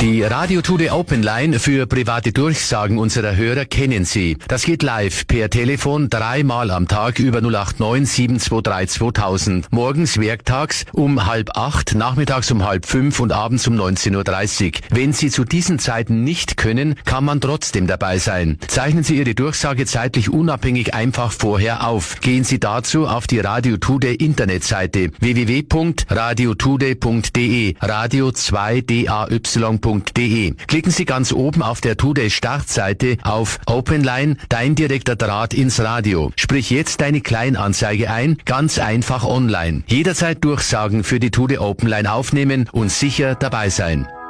Die Radio Today Open Line für private Durchsagen unserer Hörer kennen Sie. Das geht live per Telefon 3-mal am Tag über 089 723 2000. Morgens werktags um 7:30, nachmittags um 4:30 und abends um 19:30 Uhr. Wenn Sie zu diesen Zeiten nicht können, kann man trotzdem dabei sein. Zeichnen Sie Ihre Durchsage zeitlich unabhängig einfach vorher auf. Gehen Sie dazu auf die Radio Today Internetseite www.radiotoday.de, radio2day.de. Klicken Sie ganz oben auf der Today Startseite auf Open Line, dein direkter Draht ins Radio. Sprich jetzt deine Kleinanzeige ein, ganz einfach online. Jederzeit Durchsagen für die Today Open Line aufnehmen und sicher dabei sein.